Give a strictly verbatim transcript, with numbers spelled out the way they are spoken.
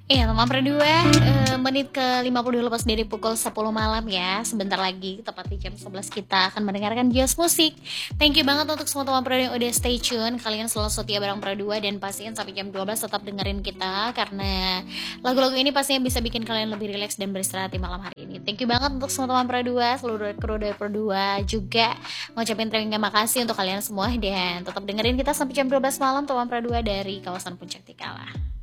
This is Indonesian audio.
Iya, teman berdua, eee, menit ke lima puluh dua lepas dari pukul sepuluh malam ya. Sebentar lagi, tepat di jam sebelas kita akan mendengarkan Gios Musik. Thank you banget untuk semua teman Pro yang udah stay tune. Kalian selalu setia bareng Pro dua dan pastiin sampai jam dua belas tetap dengerin kita karena lagu-lagu ini pastinya bisa bikin kalian lebih rileks dan beristirahat di malam hari ini. Thank you banget untuk semua teman Pro dua, seluruh kru dari Pro dua juga ngucapin terima kasih untuk kalian semua dan tetap dengerin kita sampai jam dua belas malam teman Pro dua dari kawasan Puncak Tikala.